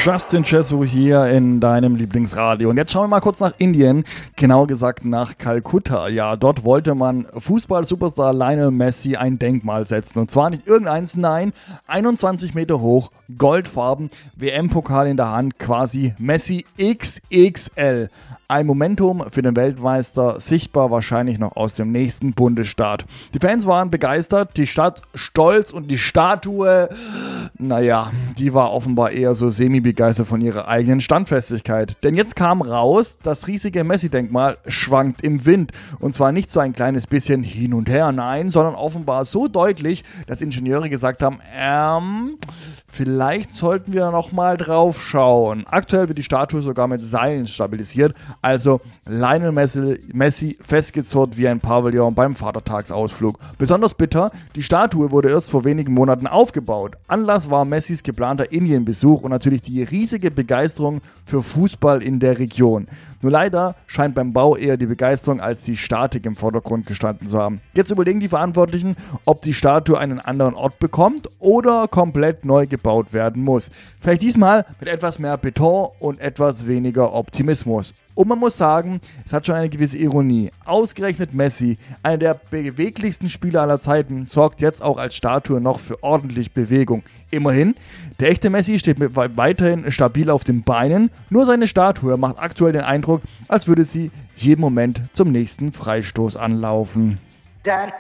Justin Chesu hier in deinem Lieblingsradio. Und jetzt schauen wir mal kurz nach Indien, genauer gesagt nach Kalkutta. Ja, dort wollte man Fußball-Superstar Lionel Messi ein Denkmal setzen. Und zwar nicht irgendeins, nein, 21 Meter hoch, goldfarben, WM-Pokal in der Hand, quasi Messi XXL. Ein Momentum für den Weltmeister, sichtbar wahrscheinlich noch aus dem nächsten Bundesstaat. Die Fans waren begeistert, die Stadt stolz und die Statue, naja, die war offenbar eher so semi-begeistert von ihrer eigenen Standfestigkeit. Denn jetzt kam raus, das riesige Messi-Denkmal schwankt im Wind. Und zwar nicht so ein kleines bisschen hin und her, nein, sondern offenbar so deutlich, dass Ingenieure gesagt haben, vielleicht sollten wir noch mal drauf schauen. Aktuell wird die Statue sogar mit Seilen stabilisiert. Also Lionel Messi festgezurrt wie ein Pavillon beim Vatertagsausflug. Besonders bitter, die Statue wurde erst vor wenigen Monaten aufgebaut. Anlass war Messis geplanter Indienbesuch und natürlich die riesige Begeisterung für Fußball in der Region. Nur leider scheint beim Bau eher die Begeisterung als die Statik im Vordergrund gestanden zu haben. Jetzt überlegen die Verantwortlichen, ob die Statue einen anderen Ort bekommt oder komplett neu gebaut werden muss. Vielleicht diesmal mit etwas mehr Beton und etwas weniger Optimismus. Und man muss sagen, es hat schon eine gewisse Ironie. Ausgerechnet Messi, einer der beweglichsten Spieler aller Zeiten, sorgt jetzt auch als Statue noch für ordentlich Bewegung. Immerhin, der echte Messi steht weiterhin stabil auf den Beinen, nur seine Statue macht aktuell den Eindruck, als würde sie jeden Moment zum nächsten Freistoß anlaufen.